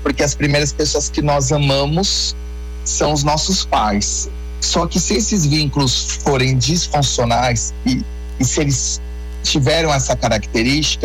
porque as primeiras pessoas que nós amamos são os nossos pais. Só que se esses vínculos forem disfuncionais e se eles tiveram essa característica,